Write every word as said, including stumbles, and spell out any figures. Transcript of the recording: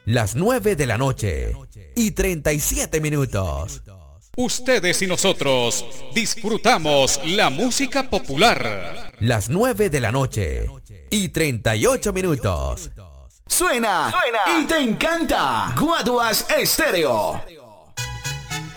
las nueve de la noche y treinta y siete minutos. Ustedes y nosotros disfrutamos la música popular. Las nueve de la noche y treinta y ocho minutos. Suena, Suena y te encanta. Guaduas Estéreo.